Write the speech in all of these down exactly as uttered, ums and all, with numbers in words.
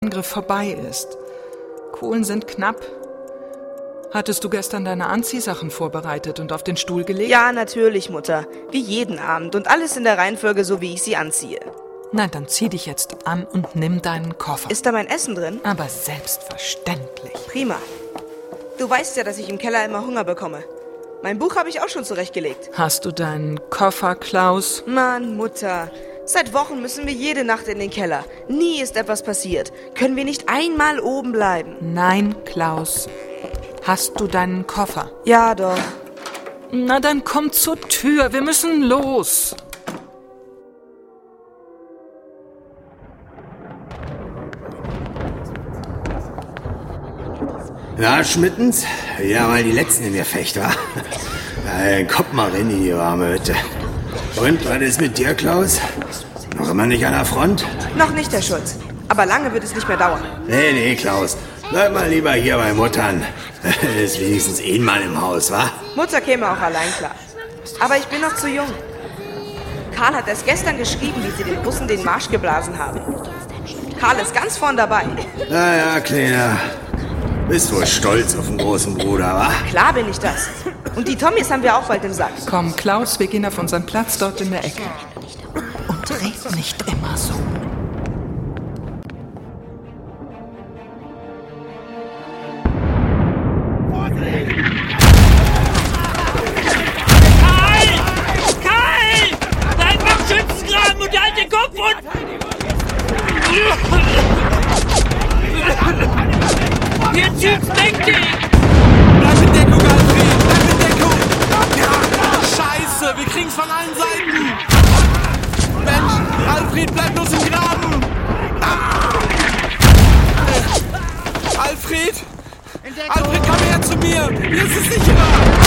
Angriff vorbei ist. Kohlen sind knapp. Hattest du gestern deine Anziehsachen vorbereitet und auf den Stuhl gelegt? Ja, natürlich, Mutter. Wie jeden Abend und alles in der Reihenfolge, so wie ich sie anziehe. Na, dann zieh dich jetzt an und nimm deinen Koffer. Ist da mein Essen drin? Aber selbstverständlich. Prima. Du weißt ja, dass ich im Keller immer Hunger bekomme. Mein Buch habe ich auch schon zurechtgelegt. Hast du deinen Koffer, Klaus? Mann, Mutter. Seit Wochen müssen wir jede Nacht in den Keller. Nie ist etwas passiert. Können wir nicht einmal oben bleiben? Nein, Klaus. Hast du deinen Koffer? Ja, doch. Na, dann komm zur Tür. Wir müssen los. Na, Schmittens? Ja, mal die Letzten in der Fecht, wa? Dann kommt mal rein in die warme Hütte. Und, was ist mit dir, Klaus? Noch immer nicht an der Front? Noch nicht, Herr Schulz. Aber lange wird es nicht mehr dauern. Nee, nee, Klaus. Bleib mal lieber hier bei Muttern. Ist wenigstens ein Mann im Haus, wa? Mutter käme auch allein klar. Aber ich bin noch zu jung. Karl hat erst gestern geschrieben, wie sie den Russen den Marsch geblasen haben. Karl ist ganz vorn dabei. Na ja, Kleiner. Bist wohl stolz auf den großen Bruder, wa? Klar bin ich das. Und die Tommys haben wir auch bald im Sack. Komm, Klaus, wir gehen auf unseren Platz dort in der Ecke. Und red nicht immer so. Karl! Karl! Bleib beim Schützengraben und halt den Kopf und... Hier zieht's mächtig! Bleib in Deckung, Alfred! Bleib in Deckung! Ja, Scheiße, wir kriegen's von allen Seiten! Mensch, Alfred, bleib bloß im Graben! Alfred! Alfred, komm her zu mir! Hier ist es sicherer!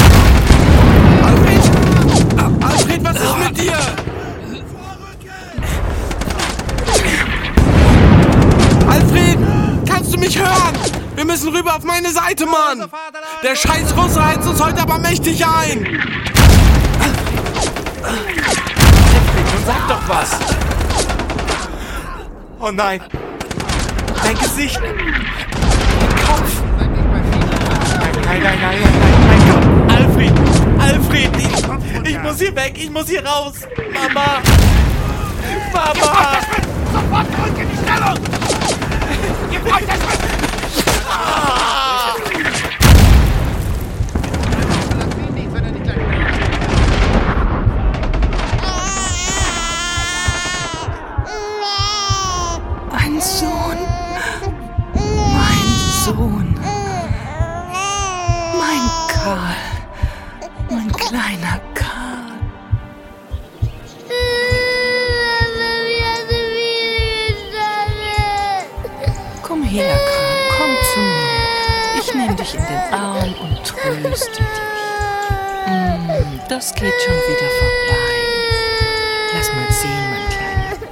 Alfred! Alfred, was ist mit dir? Alfred! Kannst du mich hören? Wir müssen rüber auf meine Seite, Mann! Der scheiß Russe heizt uns heute aber mächtig ein! Nun sag doch was! Oh nein! Dein Gesicht! Dein Kopf! Nein, nein, nein, nein, nein, mein Gott! Alfred! Alfred! Ich, ich muss hier weg! Ich muss hier raus! Mama! Mama! Sofort zurück in die Stellung! Ihr braucht das was! Ein Sohn. Mein Sohn. Mein Karl. Mein kleiner Karl. Komm her, Karl. Komm zu mir. Ich nehme dich in den Arm und tröste dich. Mm, das geht schon wieder vorbei. Lass mal sehen, mein Kleiner.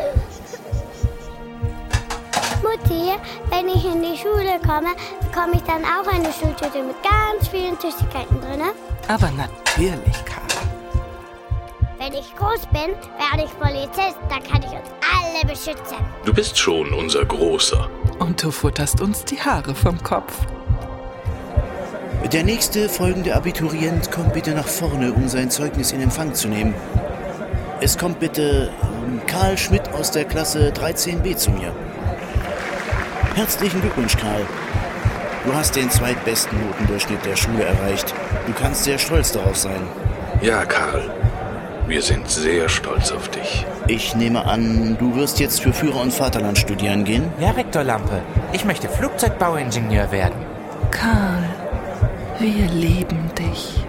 Mutti, wenn ich in die Schule komme, bekomme ich dann auch eine Schultüte mit ganz vielen Süßigkeiten drin? Aber natürlich, Karl. Wenn ich groß bin, werde ich Polizist, dann kann ich uns alle beschützen. Du bist schon unser Großer. Und du futterst uns die Haare vom Kopf. Der nächste folgende Abiturient kommt bitte nach vorne, um sein Zeugnis in Empfang zu nehmen. Es kommt bitte Karl Schmidt aus der Klasse dreizehn b zu mir. Herzlichen Glückwunsch, Karl. Du hast den zweitbesten Notendurchschnitt der Schule erreicht. Du kannst sehr stolz darauf sein. Ja, Karl. Wir sind sehr stolz auf dich. Ich nehme an, du wirst jetzt für Führer und Vaterland studieren gehen? Ja, Rektor Lampe. Ich möchte Flugzeugbauingenieur werden. Karl, wir lieben dich.